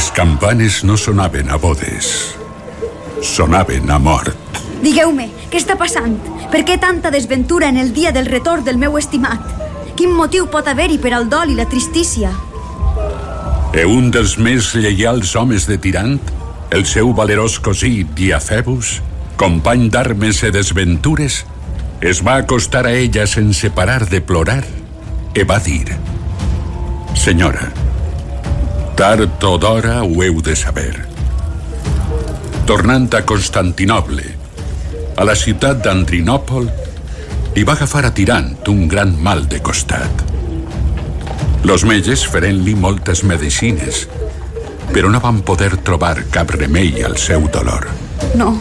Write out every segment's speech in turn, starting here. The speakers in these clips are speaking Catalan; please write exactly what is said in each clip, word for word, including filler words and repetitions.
Les campanes no sonaven a bodes, sonaven a mort. Digueu-me, què està passant? Per què tanta desventura en el dia del retorn del meu estimat? Quin motiu pot haver-hi per al dol i la tristícia? E un dels més lleials homes de Tirant, el seu valerós cosí Diafebus, company d'armes i desventures, es va acostar a ella sense parar de plorar i va dir: Senyora, tard o d'hora ho heu de saber. Tornant a Constantinoble, a la ciutat d'Andrinòpol, li va agafar a Tirant un gran mal de costat. Los metges feren-li moltes medicines, però no van poder trobar cap remei al seu dolor. No.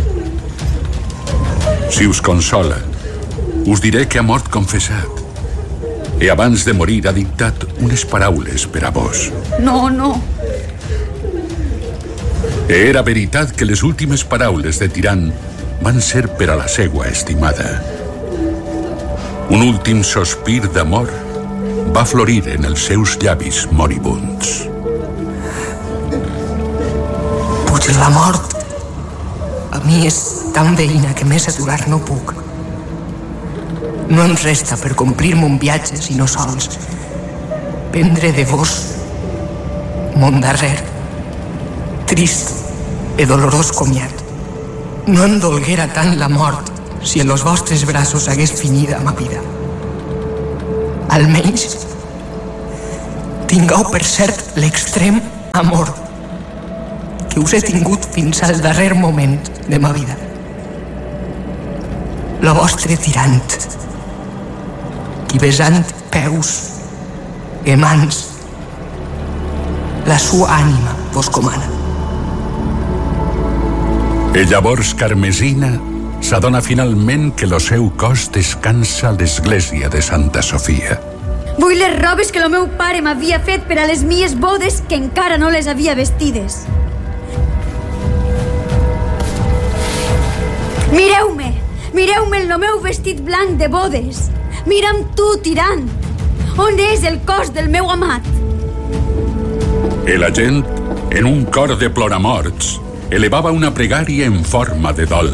Si us consola, us diré que ha mort confessat, i abans de morir ha dictat unes paraules per a vos. No, no. Era veritat que les últimes paraules de Tirant van ser per a la seua estimada. Un últim sospir d'amor va florir en els seus llavis moribunds. Puig la mort. A mi és tan veïna que més aturar no puc. No em resta per complir-me un viatge, sinó sols prendre de vos mon darrer, trist e dolorós comiat. No em dolguera tant la mort si en los vostres braços hagués finida ma vida. Almenys tingueu per cert l'extrem amor que us he tingut fins al darrer moment de ma vida. La vostre Tirant, qui besant peus e mans la sua ànima vos comana. I llavors Carmesina s'adona finalment que el seu cos descansa a l'església de Santa Sofia. Vull les robes que el meu pare m'havia fet per a les mies bodes, que encara no les havia vestides. Mireu-me, mireu-me el meu vestit blanc de bodes. Mira'm tu, Tirant. On és el cos del meu amat? I la gent, en un cor de ploramorts, elevava una pregària en forma de dol.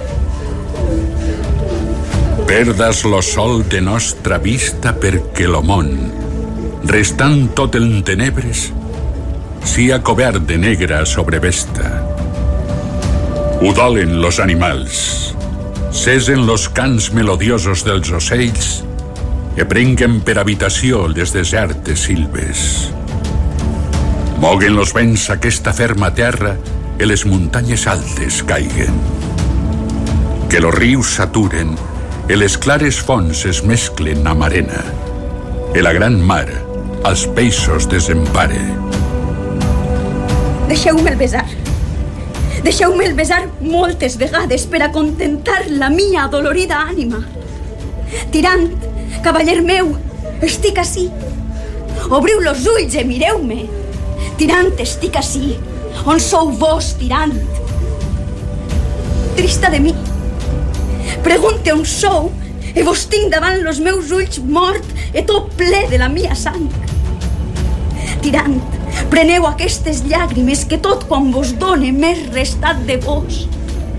Perdas lo sol de nostra vista perquè lo món, restant tot en tenebres, sia cobert de negra sobrevesta. Ho dolen los animals, cesen los cants melodiosos dels ocells i prenguen per habitació les desertes silves. Moguen los vents aquesta ferma terra i les muntanyes altes caiguen. Que los rius s'aturen i les clares fonts es mesclen amb arena. I la gran mar als peixos desempare. Deixeu-me'l besar. Deixeu-me'l besar moltes vegades per a contentar la mia adolorida ànima. Tirant, cavaller meu, estic ací. Obriu los ulls i mireu-me. Tirant, estic ací. On sou vos, Tirant? Trista de mi. Pregunte on sou i vos tinc davant los meus ulls mort i tot ple de la mia sang. Tirant, preneu aquestes llàgrimes que tot quan vos done m'és restat de vos.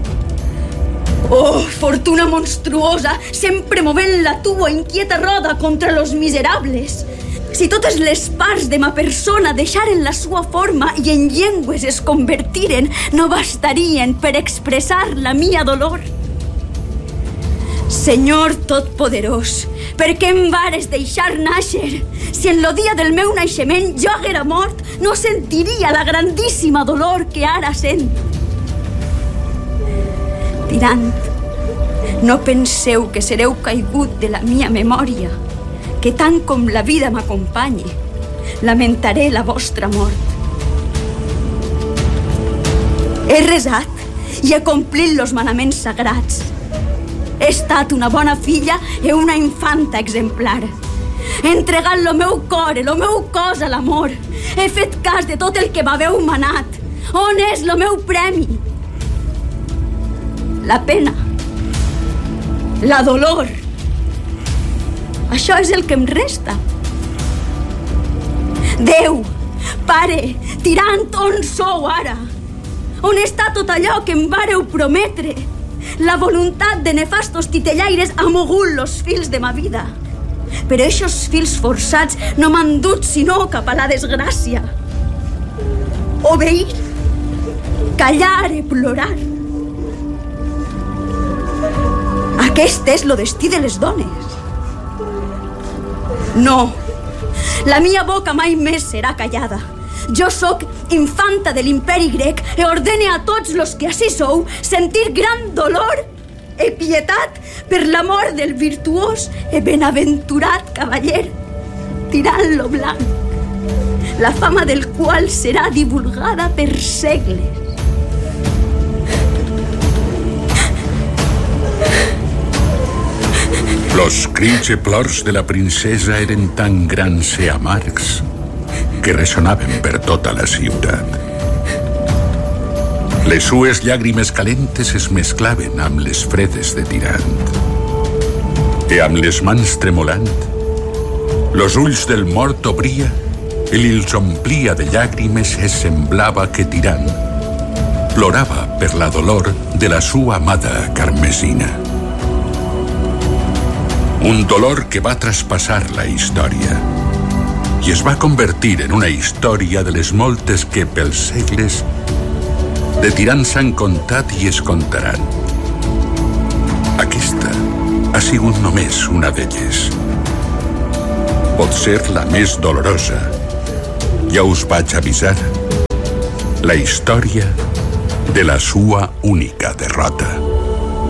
Oh, fortuna monstruosa, sempre movent la tua inquieta roda contra los miserables. Si totes les parts de ma persona deixaren la sua forma i en llengües es convertiren, no bastarien per expressar la mia dolor. Senyor Totpoderós, per què em vares deixar nàixer? Si en lo dia del meu naixement jo haguera mort, no sentiria la grandíssima dolor que ara sent. Tirant, no penseu que sereu caigut de la mia memòria, que tant com la vida m'acompanyi, lamentaré la vostra mort. He resat i he complit los manaments sagrats. He estat una bona filla i una infanta exemplar. He entregat lo meu cor i lo meu cos a l'amor. He fet cas de tot el que m'haveu manat. On és lo meu premi? La pena. La dolor. Això és el que em resta. Déu, Pare, tirant, on sou ara? On està tot allò que em vareu prometre? La voluntat de nefastos titellaires ha mogut los fils de ma vida. Però eixos fils forçats no m'han dut sinó cap a la desgràcia. Obeir, callar i plorar. Aquest és lo destí de les dones. No, la mia boca mai més serà callada. Jo sóc infanta de l'imperi grec e ordene a tots los que ací sou sentir gran dolor e pietat per la mort del virtuós e benaventurat cavaller Tirant lo Blanc, la fama del qual serà divulgada per segles. Los crits i plors de la princesa eren tan grans i amargs que ressonaven per tota la ciutat. Les sues llàgrimes calentes es mesclaven amb les fredes de Tirant. I amb les mans tremolant, los ulls del mort obria i els omplia de llàgrimes i semblava que Tirant plorava per la dolor de la sua amada Carmesina. Un dolor que va traspassar la història i es va convertir en una història de les moltes que pels segles de Tirant s'han contat i es contaran. Aquesta ha sigut només una d'elles. Pot ser la més dolorosa. Ja us vaig avisar. La història de la sua única derrota.